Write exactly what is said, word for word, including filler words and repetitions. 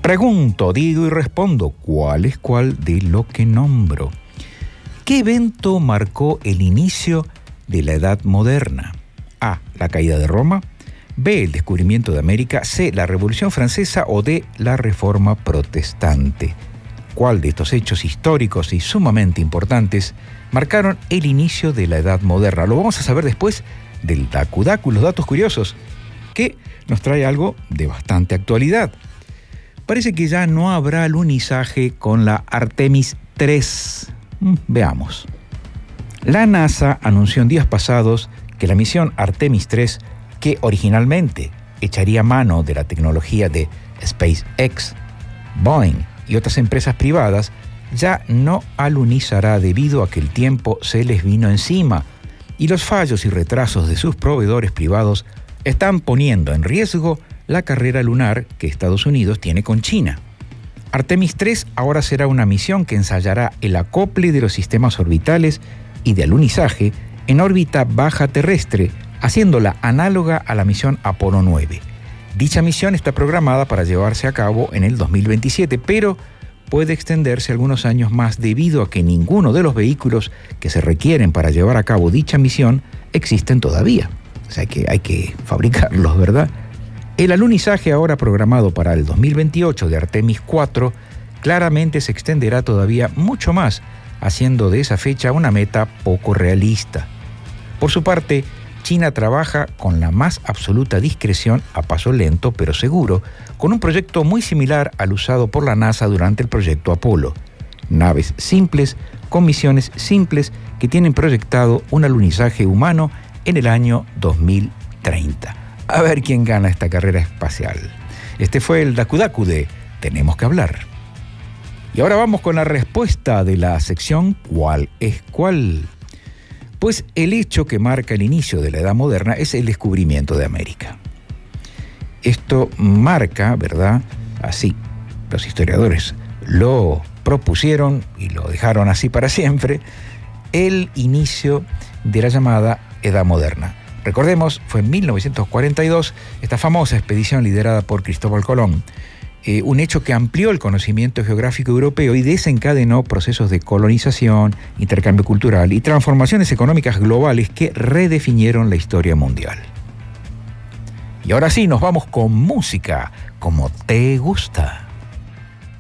Pregunto, digo y respondo, ¿cuál es cuál de lo que nombro? ¿Qué evento marcó el inicio de la Edad Moderna? A. La caída de Roma. B. El descubrimiento de América. C. La Revolución Francesa. O D. La Reforma Protestante. ¿Cuál de estos hechos históricos y sumamente importantes marcaron el inicio de la Edad Moderna? Lo vamos a saber después del Dacu Dacu, los datos curiosos, que nos trae algo de bastante actualidad. Parece que ya no habrá alunizaje con la Artemis tres. Veamos. La NASA anunció en días pasados que la misión Artemis tres, que originalmente echaría mano de la tecnología de SpaceX, Boeing y otras empresas privadas, ya no alunizará debido a que el tiempo se les vino encima y los fallos y retrasos de sus proveedores privados están poniendo en riesgo la carrera lunar que Estados Unidos tiene con China. Artemis tres ahora será una misión que ensayará el acople de los sistemas orbitales y de alunizaje en órbita baja terrestre, haciéndola análoga a la misión Apolo nueve. Dicha misión está programada para llevarse a cabo en el dos mil veintisiete, pero puede extenderse algunos años más debido a que ninguno de los vehículos que se requieren para llevar a cabo dicha misión existen todavía. O sea, que hay que fabricarlos, ¿verdad? El alunizaje ahora programado para el dos mil veintiocho de Artemis cuatro claramente se extenderá todavía mucho más, haciendo de esa fecha una meta poco realista. Por su parte, China trabaja con la más absoluta discreción, a paso lento pero seguro, con un proyecto muy similar al usado por la NASA durante el proyecto Apolo. Naves simples, con misiones simples que tienen proyectado un alunizaje humano en el año dos mil treinta. A ver quién gana esta carrera espacial. Este fue el Dacu Dacu de Tenemos que hablar. Y ahora vamos con la respuesta de la sección ¿Cuál es cuál? Pues el hecho que marca el inicio de la Edad Moderna es el descubrimiento de América. Esto marca, ¿verdad? Así, los historiadores lo propusieron y lo dejaron así para siempre, el inicio de la llamada Edad Moderna. Recordemos, fue en mil novecientos cuarenta y dos, esta famosa expedición liderada por Cristóbal Colón, eh, un hecho que amplió el conocimiento geográfico europeo y desencadenó procesos de colonización, intercambio cultural y transformaciones económicas globales que redefinieron la historia mundial. Y ahora sí, nos vamos con música, como te gusta.